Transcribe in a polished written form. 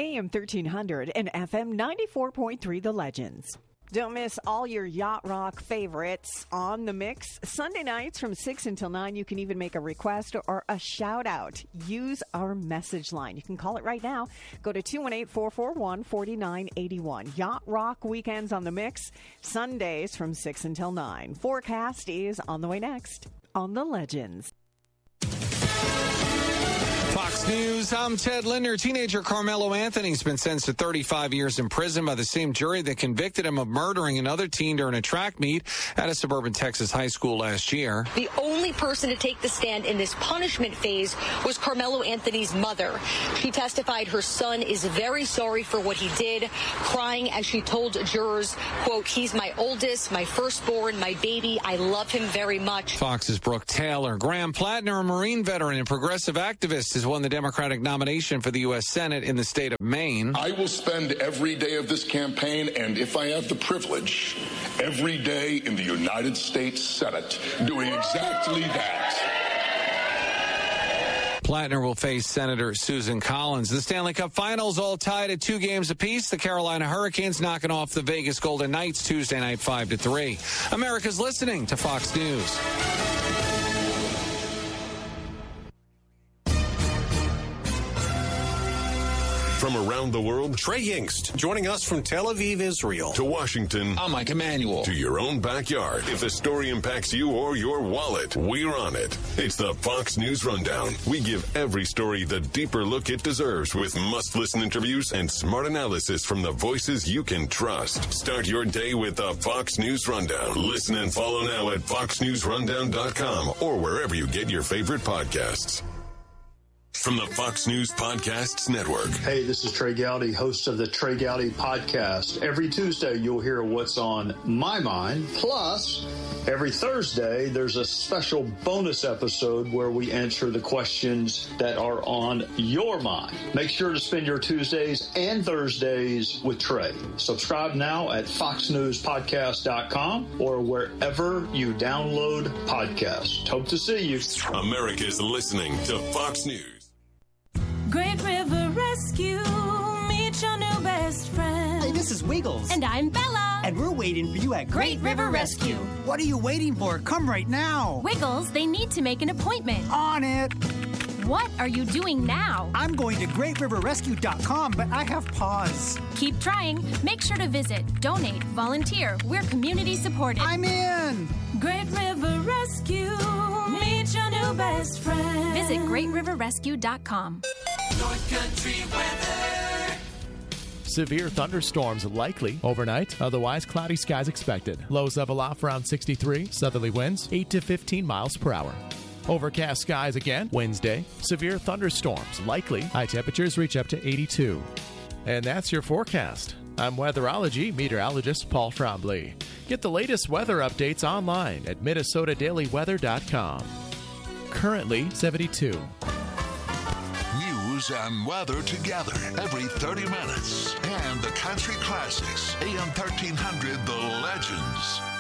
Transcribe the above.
AM 1300 and FM 94.3 The Legends. Don't miss all your Yacht Rock favorites on the mix. Sunday nights from 6 until 9. You can even make a request or a shout out. Use our message line. You can call it right now. Go to 218-441-4981. Yacht Rock weekends on the mix. Sundays from 6 until 9. Forecast is on the way next on The Legends. Fox News, I'm Ted Linder. Teenager Carmelo Anthony's been sentenced to 35 years in prison by the same jury that convicted him of murdering another teen during a track meet at a suburban Texas high school last year. The only person to take the stand in this punishment phase was Carmelo Anthony's mother. She testified her son is very sorry for what he did, crying as she told jurors, quote, "He's my oldest, my firstborn, my baby. I love him very much." Fox's Brooke Taylor. Graham Plattner, a Marine veteran and progressive activist, has won the Democratic nomination for the U.S. Senate in the state of Maine. I will spend every day of this campaign, and if I have the privilege, every day in the United States Senate doing exactly that. Plattner will face Senator Susan Collins. The Stanley Cup Finals all tied at 2 games apiece. The Carolina Hurricanes knocking off the Vegas Golden Knights Tuesday night 5-3. America's listening to Fox News. From around the world, Trey Yingst, joining us from Tel Aviv, Israel. To Washington, I'm Mike Emanuel. To your own backyard. If the story impacts you or your wallet, we're on it. It's the Fox News Rundown. We give every story the deeper look it deserves with must-listen interviews and smart analysis from the voices you can trust. Start your day with the Fox News Rundown. Listen and follow now at foxnewsrundown.com or wherever you get your favorite podcasts. From the Fox News Podcasts Network. Hey, this is Trey Gowdy, host of the Trey Gowdy Podcast. Every Tuesday, you'll hear what's on my mind. Plus, every Thursday, there's a special bonus episode where we answer the questions that are on your mind. Make sure to spend your Tuesdays and Thursdays with Trey. Subscribe now at foxnewspodcast.com or wherever you download podcasts. Hope to see you. America's listening to Fox News. Great River Rescue, meet your new best friend. Hey, this is Wiggles. And I'm Bella. And we're waiting for you at Great River Rescue. What are you waiting for? Come right now. Wiggles, they need to make an appointment. On it. What are you doing now? I'm going to greatriverrescue.com, but I have pause. Keep trying. Make sure to visit, donate, volunteer. We're community supported. I'm in. Great River Rescue, meet your new best friend. Visit greatriverrescue.com. North Country weather. Severe thunderstorms likely overnight. Otherwise, cloudy skies expected. Lows level off around 63. Southerly winds 8 to 15 miles per hour. Overcast skies again Wednesday. Severe thunderstorms likely. High temperatures reach up to 82. And that's your forecast. I'm weatherology meteorologist Paul Trombley. Get the latest weather updates online at MinnesotaDailyWeather.com. Currently 72. News and weather together every 30 minutes. And the country classics, AM 1300, The Legends.